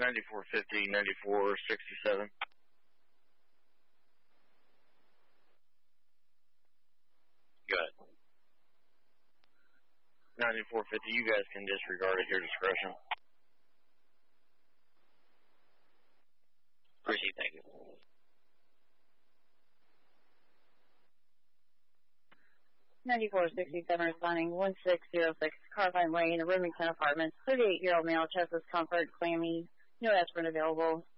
9450, 9467. Go ahead. 9450, you guys can disregard at your discretion. Appreciate it, thank you. 9467 responding 1606 Carvine Lane, Remington Apartments. 38-year-old male, chest discomfort, clammy, no aspirin available.